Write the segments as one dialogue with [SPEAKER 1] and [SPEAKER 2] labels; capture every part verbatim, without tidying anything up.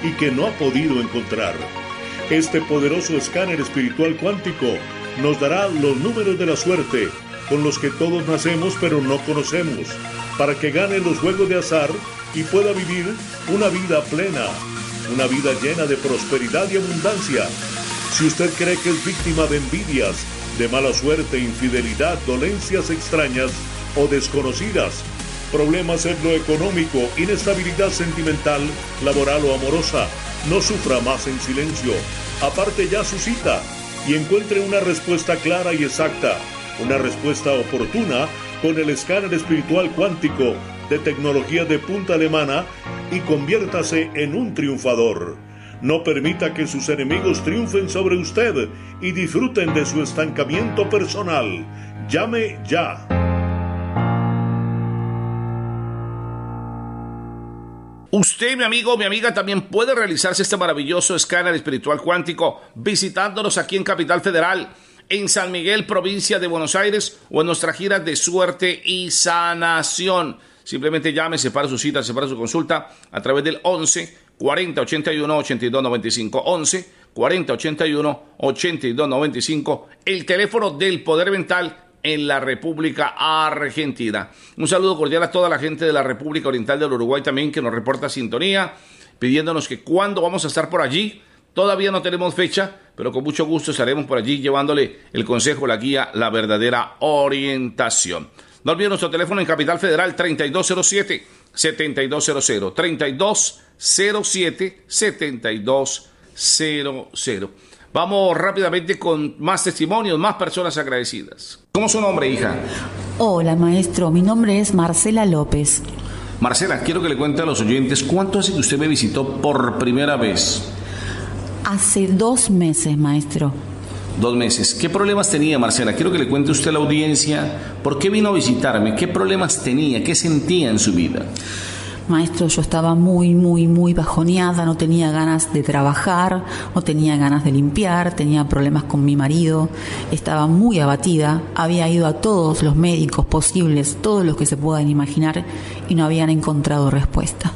[SPEAKER 1] y que no ha podido encontrar. Este poderoso escáner espiritual cuántico nos dará los números de la suerte con los que todos nacemos pero no conocemos, para que gane los juegos de azar y pueda vivir una vida plena, una vida llena de prosperidad y abundancia. Si usted cree que es víctima de envidias, de mala suerte, infidelidad, dolencias extrañas o desconocidas, problemas en lo económico, inestabilidad sentimental, laboral o amorosa, no sufra más en silencio. Aparte ya su cita y encuentre una respuesta clara y exacta, una respuesta oportuna con el escáner espiritual cuántico de tecnología de punta alemana y conviértase en un triunfador. No permita que sus enemigos triunfen sobre usted y disfruten de su estancamiento personal. Llame ya.
[SPEAKER 2] Usted, mi amigo, mi amiga, también puede realizarse este maravilloso escáner espiritual cuántico visitándonos aquí en Capital Federal, en San Miguel, provincia de Buenos Aires, o en nuestra gira de suerte y sanación. Simplemente llame, separa su cita, separa su consulta a través del once cuarenta ochenta y uno ochenta y dos noventa y cinco. once cuarenta ochenta y uno ochenta y dos noventa y cinco, el teléfono del Poder Mental en la República Argentina. Un saludo cordial a toda la gente de la República Oriental del Uruguay también, que nos reporta sintonía, pidiéndonos que cuándo vamos a estar por allí. Todavía no tenemos fecha, pero con mucho gusto estaremos por allí llevándole el consejo, la guía, la verdadera orientación. No olviden nuestro teléfono en Capital Federal, treinta y dos cero siete, setenta y dos cero cero, treinta y dos cero siete, setenta y dos cero cero. Vamos rápidamente con más testimonios, más personas agradecidas. ¿Cómo es su nombre, hija?
[SPEAKER 3] Hola, maestro. Mi nombre es Marcela López.
[SPEAKER 2] Marcela, quiero que le cuente a los oyentes cuánto hace que usted me visitó por primera vez.
[SPEAKER 3] Hace dos meses, maestro.
[SPEAKER 2] Dos meses. ¿Qué problemas tenía, Marcela? Quiero que le cuente usted a la audiencia por qué vino a visitarme, qué problemas tenía, qué sentía en su vida.
[SPEAKER 3] Maestro, yo estaba muy, muy, muy bajoneada, no tenía ganas de trabajar, no tenía ganas de limpiar, tenía problemas con mi marido, estaba muy abatida, había ido a todos los médicos posibles, todos los que se puedan imaginar, y no habían encontrado respuesta.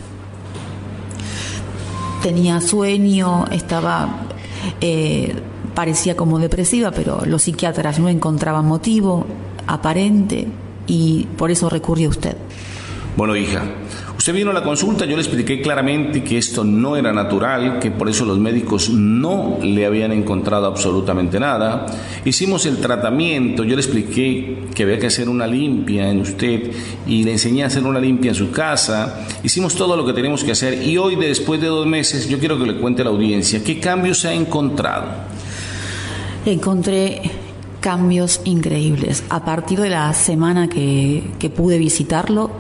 [SPEAKER 3] Tenía sueño, estaba, eh, parecía como depresiva, pero los psiquiatras no encontraban motivo aparente y por eso recurrí a usted.
[SPEAKER 2] Bueno, hija, usted vino a la consulta, yo le expliqué claramente que esto no era natural, que por eso los médicos no le habían encontrado absolutamente nada. Hicimos el tratamiento, yo le expliqué que había que hacer una limpia en usted y le enseñé a hacer una limpia en su casa. Hicimos todo lo que tenemos que hacer y hoy, después de dos meses, yo quiero que le cuente a la audiencia qué cambios se ha encontrado.
[SPEAKER 3] Encontré cambios increíbles. A partir de la semana que, que pude visitarlo,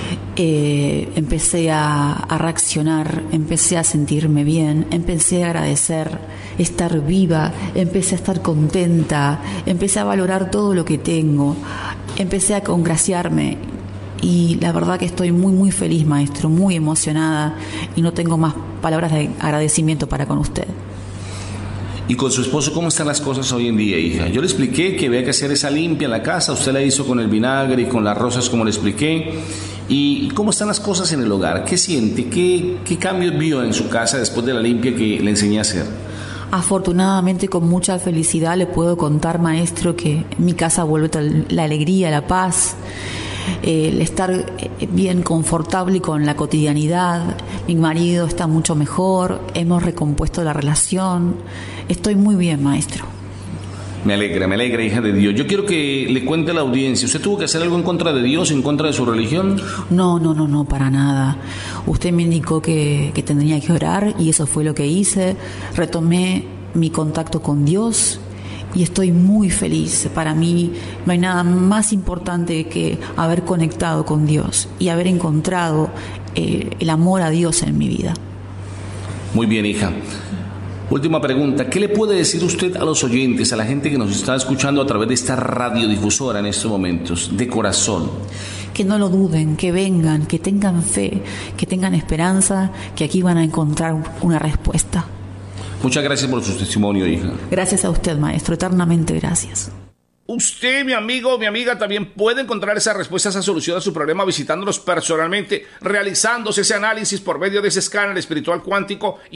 [SPEAKER 3] eh, empecé a, a reaccionar, empecé a sentirme bien, empecé a agradecer estar viva, empecé a estar contenta, empecé a valorar todo lo que tengo, empecé a congraciarme y la verdad que estoy muy muy feliz, maestro, muy emocionada y no tengo más palabras de agradecimiento para con usted.
[SPEAKER 2] ¿Y con su esposo cómo están las cosas hoy en día, hija? Yo le expliqué que había que hacer esa limpia en la casa, usted la hizo con el vinagre y con las rosas como le expliqué. ¿Y cómo están las cosas en el hogar? ¿Qué siente? ¿Qué, qué cambios vio en su casa después de la limpia que le enseñé a hacer?
[SPEAKER 3] Afortunadamente, con mucha felicidad le puedo contar, maestro, que en mi casa vuelve la alegría, la paz, el estar bien confortable con la cotidianidad. Mi marido está mucho mejor, hemos recompuesto la relación. Estoy muy bien, maestro.
[SPEAKER 2] Me alegra, me alegra, hija de Dios. Yo quiero que le cuente a la audiencia, ¿usted tuvo que hacer algo en contra de Dios, en contra de su religión?
[SPEAKER 3] No, no, no, no, para nada. Usted me indicó que, que tendría que orar y eso fue lo que hice. Retomé mi contacto con Dios y estoy muy feliz. Para mí no hay nada más importante que haber conectado con Dios y haber encontrado eh, el amor a Dios en mi vida.
[SPEAKER 2] Muy bien, hija. Última pregunta, ¿qué le puede decir usted a los oyentes, a la gente que nos está escuchando a través de esta radiodifusora en estos momentos, de corazón?
[SPEAKER 3] Que no lo duden, que vengan, que tengan fe, que tengan esperanza, que aquí van a encontrar una respuesta.
[SPEAKER 2] Muchas gracias por su testimonio, hija.
[SPEAKER 3] Gracias a usted, maestro, eternamente gracias.
[SPEAKER 2] Usted, mi amigo, mi amiga, también puede encontrar esa respuesta, esa solución a su problema visitándonos personalmente, realizándose ese análisis por medio de ese escáner espiritual cuántico